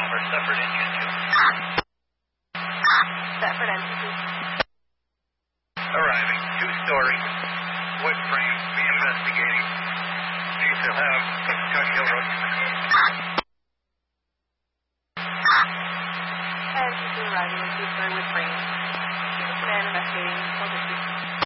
number, Stafford Engine 2. Stafford Engine 2. Arriving, 2-story, wood frame, be investigating. Chief will have County Hill Road. And she's arriving with 2-story wood frame. She's been investigating.